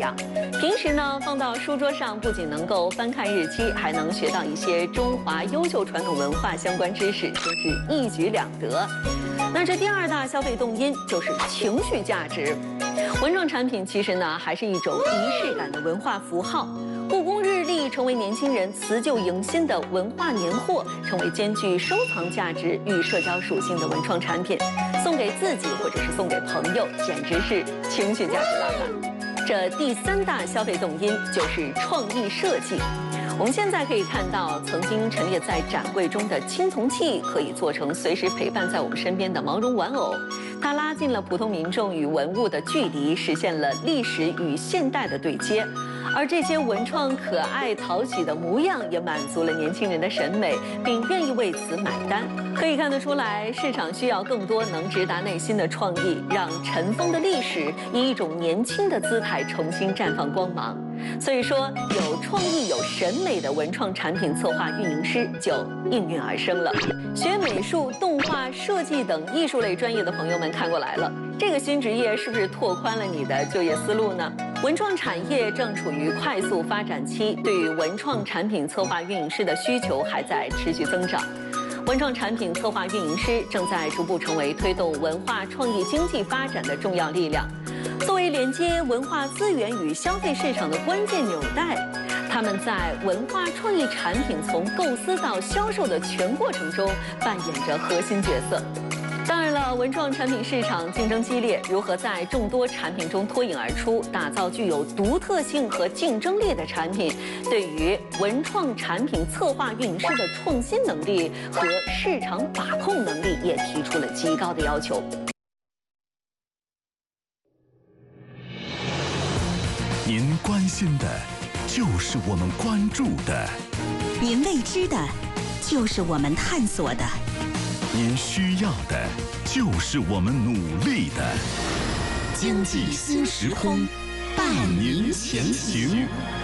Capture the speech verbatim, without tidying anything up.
样。平时呢，放到书桌上，不仅能够翻看日期，还能学到一些中华优秀传统文化相关知识，真是一举两得。那这第二大消费动因就是情绪价值。文创产品其实呢，还是一种仪式感的文化符号。故宫日历成为年轻人辞旧迎新的文化年货，成为兼具收藏价值与社交属性的文创产品，送给自己或者是送给朋友，简直是情绪价值拉满。这第三大消费动因就是创意设计。我们现在可以看到，曾经陈列在展柜中的青铜器，可以做成随时陪伴在我们身边的毛绒玩偶。它拉近了普通民众与文物的距离，实现了历史与现代的对接。而这些文创可爱讨喜的模样，也满足了年轻人的审美，并愿意为此买单。可以看得出来，市场需要更多能直达内心的创意，让尘封的历史以一种年轻的姿态重新绽放光芒。所以说，有创意、有审美的文创产品策划运营师就应运而生了。学美术、动画、设计等艺术类专业的朋友们看过来了，这个新职业是不是拓宽了你的就业思路呢？文创产业正处于快速发展期，对于文创产品策划运营师的需求还在持续增长。文创产品策划运营师正在逐步成为推动文化创意经济发展的重要力量。作为连接文化资源与消费市场的关键纽带，他们在文化创意产品从构思到销售的全过程中扮演着核心角色。当然了，文创产品市场竞争激烈，如何在众多产品中脱颖而出，打造具有独特性和竞争力的产品，对于文创产品策划运营师的创新能力和市场把控能力也提出了极高的要求。 您关心的，就是我们关注的； 您未知的，就是我们探索的； 您需要的，就是我们努力的。经济新时空，伴您前行。